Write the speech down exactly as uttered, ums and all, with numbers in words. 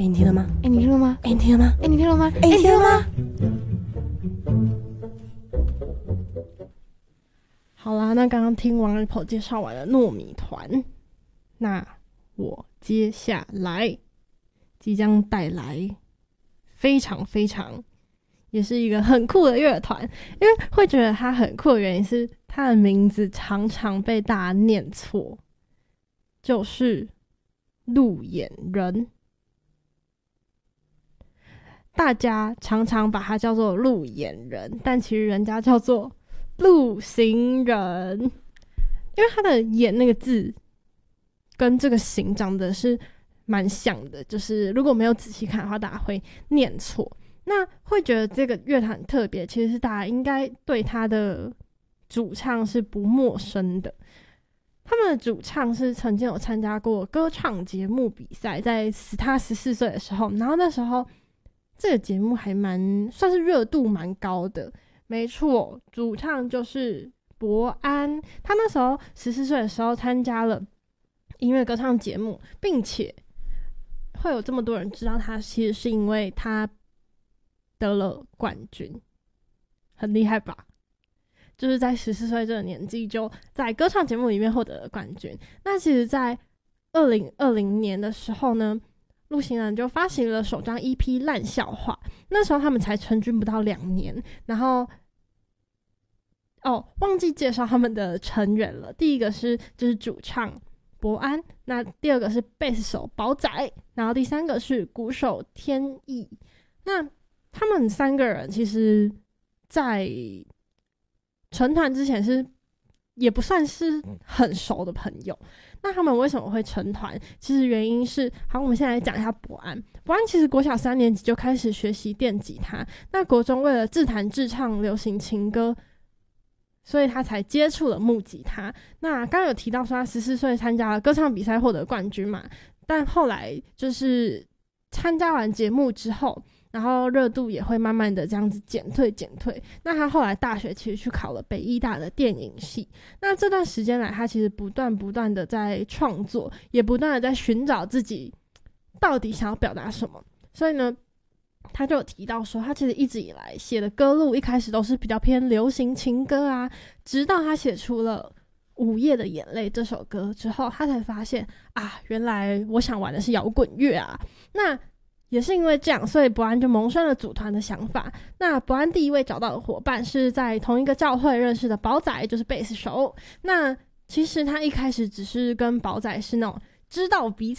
哎，你听了吗？ 哎，你听了吗？ 哎，你听了吗？ 哎，你听了吗？ 哎，你听了吗？ 好啦，那刚刚听完 Apple 介绍完了糯米团，那我接下来即将带来非常非常也是一个很酷的乐团，因为会觉得它很酷的原因是它的名字常常被大家念错，就是路眼人。大家常常把它叫做路眼人，但其实人家叫做路行人，因为他的眼那个字跟这个行长得是蛮像的，就是如果没有仔细看的话大家会念错。那会觉得这个乐团很特别，其实是大家应该对他的主唱是不陌生的。他们的主唱是曾经有参加过歌唱节目比赛，在他十四岁的时候，然后那时候这个节目还蛮算是热度蛮高的。没错，主唱就是伯安，他那时候十四岁的时候参加了音乐歌唱节目，并且会有这么多人知道他，其实是因为他得了冠军，很厉害吧？就是在十四岁这个年纪就在歌唱节目里面获得了冠军。那其实在二零二零年的时候呢，陆行人就发行了首张 E P《烂笑话》，那时候他们才成军不到两年。然后哦，忘记介绍他们的成员了。第一个是就是主唱伯安，那第二个是贝斯手宝仔，然后第三个是鼓手天意。那他们三个人其实在成团之前是也不算是很熟的朋友。那他们为什么会成团？其实原因是，好，我们现在来讲一下伯安。伯安其实国小三年级就开始学习电吉他，那国中为了自弹自唱流行情歌，所以他才接触了木吉他。那刚刚有提到说他十四岁参加了歌唱比赛获得冠军嘛，但后来就是参加完节目之后，然后热度也会慢慢的这样子减退减退。那他后来大学其实去考了北医大的电影系。那这段时间来，他其实不断不断的在创作，也不断的在寻找自己到底想要表达什么。所以呢，他就有提到说，他其实一直以来写的歌路一开始都是比较偏流行情歌啊，直到他写出了午夜的眼泪这首歌之后，他才发现啊，原来我想玩的是摇滚乐啊。那也是因为这样，所以伯安就萌生了组团的想法。那伯安第一位找到的伙伴是在同一个教会认识的宝仔，就是贝斯手。那其实他一开始只是跟宝仔是那种知道彼此